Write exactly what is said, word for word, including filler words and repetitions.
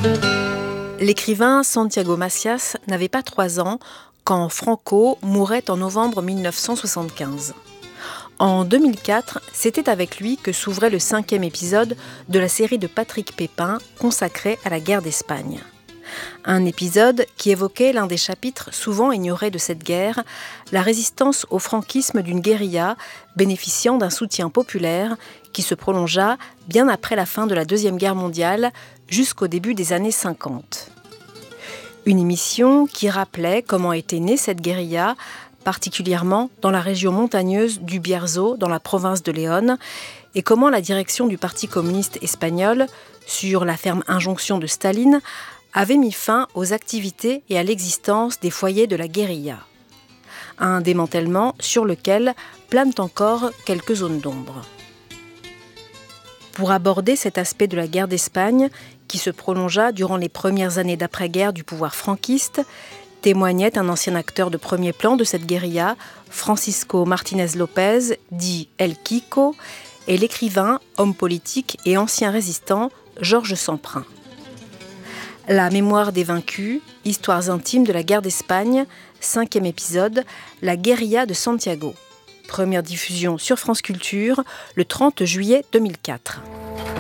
L'écrivain Santiago Macias n'avait pas trois ans quand Franco mourait en novembre mille neuf cent soixante-quinze. En deux mille quatre, c'était avec lui que s'ouvrait le cinquième épisode de la série de Patrick Pépin consacrée à la guerre d'Espagne. Un épisode qui évoquait l'un des chapitres souvent ignorés de cette guerre, la résistance au franquisme d'une guérilla bénéficiant d'un soutien populaire qui se prolongea bien après la fin de la Deuxième Guerre mondiale jusqu'au début des années cinquante. Une émission qui rappelait comment était née cette guérilla, particulièrement dans la région montagneuse du Bierzo, dans la province de Léon, et comment la direction du Parti communiste espagnol, sur la ferme injonction de Staline, avait mis fin aux activités et à l'existence des foyers de la guérilla. Un démantèlement sur lequel planent encore quelques zones d'ombre. Pour aborder cet aspect de la guerre d'Espagne, qui se prolongea durant les premières années d'après-guerre du pouvoir franquiste, témoignait un ancien acteur de premier plan de cette guérilla, Francisco Martínez López, dit El Kiko, et l'écrivain, homme politique et ancien résistant, Georges Semprin. La mémoire des vaincus, histoires intimes de la guerre d'Espagne, cinquième épisode, la guérilla de Santiago. Première diffusion sur France Culture, le trente juillet deux mille quatre.